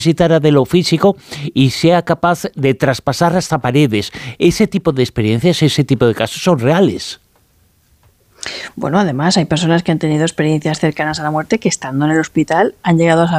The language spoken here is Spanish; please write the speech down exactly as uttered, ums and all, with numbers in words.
necesitara de lo físico y sea capaz de traspasar hasta paredes. Ese tipo de experiencias, ese tipo de casos son reales. Bueno, además hay personas que han tenido experiencias cercanas a la muerte que estando en el hospital han llegado a saber